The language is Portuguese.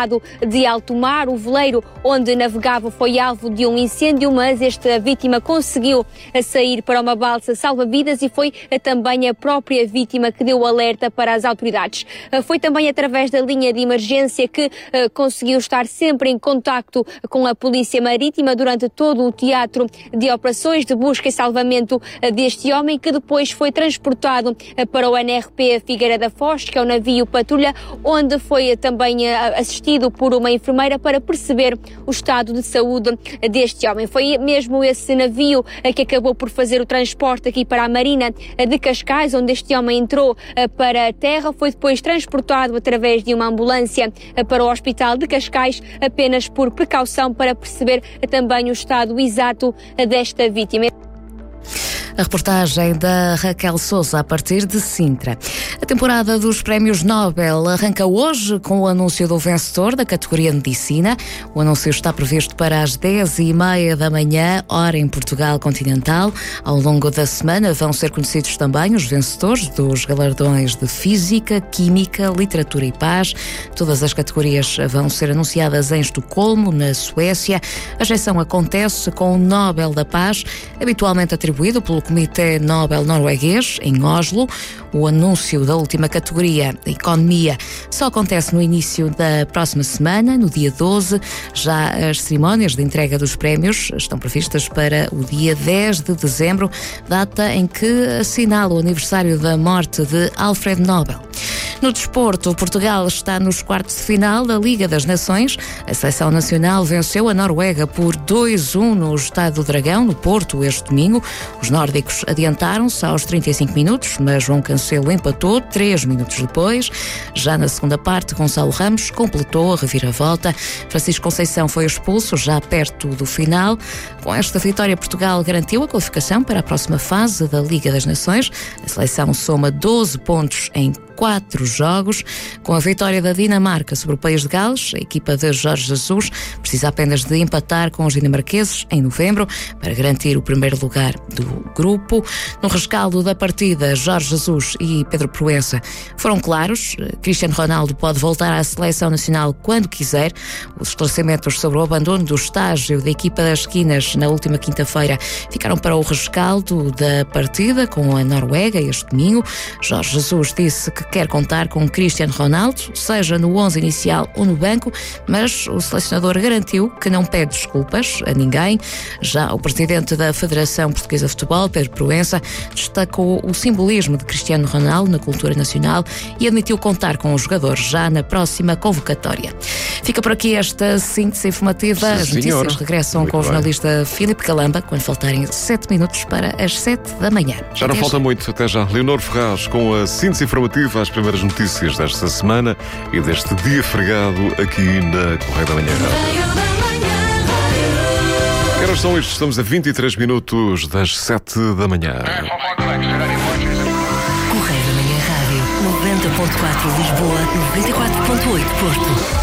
lado de alto mar. O veleiro onde navegava foi alvo de um incêndio, mas esta vítima conseguiu sair para uma balsa salva-vidas e foi também a própria vítima que deu alerta para as autoridades. Foi também através da linha de emergência que conseguiu estar sempre em contacto com a Polícia Marítima durante todo o teatro de operações de busca e salvamento deste homem, que depois foi transportado para o NRP Figueira da Foz, que é o navio patrulha, onde foi também assistido por uma enfermeira para perceber o estado de saúde deste homem. Foi mesmo esse navio que acabou por fazer o transporte aqui para a Marina de Cascais, onde este homem entrou para a terra. Foi depois transportado através de uma ambulância para o Hospital de Cascais, apenas por precaução, para perceber também o estado exato desta vítima. A reportagem da Raquel Sousa a partir de Sintra. A temporada dos Prémios Nobel arranca hoje com o anúncio do vencedor da categoria Medicina. O anúncio está previsto para as 10h30 da manhã, hora em Portugal continental. Ao longo da semana vão ser conhecidos também os vencedores dos galardões de Física, Química, Literatura e Paz. Todas as categorias vão ser anunciadas em Estocolmo, na Suécia. A eleição acontece com o Nobel da Paz, habitualmente atribuído pelo Comitê Nobel norueguês, em Oslo. O anúncio da última categoria, a Economia, só acontece no início da próxima semana, no dia 12. Já as cerimónias de entrega dos prémios estão previstas para o dia 10 de dezembro, data em que assinala o aniversário da morte de Alfred Nobel. No desporto, Portugal está nos quartos de final da Liga das Nações. A seleção nacional venceu a Noruega por 2-1 no Estádio do Dragão, no Porto, este domingo. Os nórdicos adiantaram-se aos 35 minutos, mas João Cancelo empatou 3 minutos depois. Já na segunda parte, Gonçalo Ramos completou a reviravolta. Francisco Conceição foi expulso já perto do final. Com esta vitória, Portugal garantiu a qualificação para a próxima fase da Liga das Nações. A seleção soma 12 pontos em 4 jogos. Com a vitória da Dinamarca sobre o país de Gales, a equipa de Jorge Jesus precisa apenas de empatar com os dinamarqueses em novembro para garantir o primeiro lugar do grupo. No rescaldo da partida, Jorge Jesus e Pedro Proença foram claros. Cristiano Ronaldo pode voltar à seleção nacional quando quiser. Os esclarecimentos sobre o abandono do estágio da equipa das esquinas na última quinta-feira ficaram para o rescaldo da partida com a Noruega este domingo. Jorge Jesus disse que quer contar com Cristiano Ronaldo, seja no 11 inicial ou no banco, mas o selecionador garantiu que não pede desculpas a ninguém. Já o presidente da Federação Portuguesa de Futebol, Pedro Proença, destacou o simbolismo de Cristiano Ronaldo na cultura nacional e admitiu contar com o jogador já na próxima convocatória. Fica por aqui esta síntese informativa. As notícias regressam muito com o jornalista Filipe Calamba quando faltarem 7 minutos para as 7 da manhã. Já não falta muito, até já. Leonor Ferraz com a síntese informativa às primeiras notícias desta semana e deste dia fregado aqui na Correio da Manhã. Que horas são estes? Estamos a 23 minutos das 7 da manhã. Correio da Manhã Rádio, 90.4 Lisboa, 94.8 Porto.